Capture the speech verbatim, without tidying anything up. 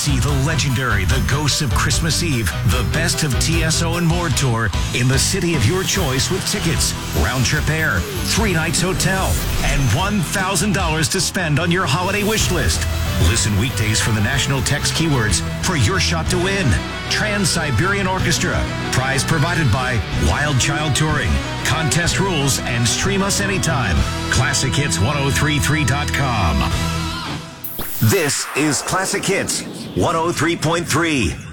see the legendary The Ghosts of Christmas Eve, the Best of T S O and More tour in the city of your choice with tickets, round-trip air, three nights hotel, and one thousand dollars to spend on your holiday wish list. Listen weekdays for the national text keywords for your shot to win. Trans-Siberian Orchestra. Prize provided by Wild Child Touring. Contest rules and stream us anytime. classic hits ten thirty-three dot com. This is Classic Hits one oh three point three.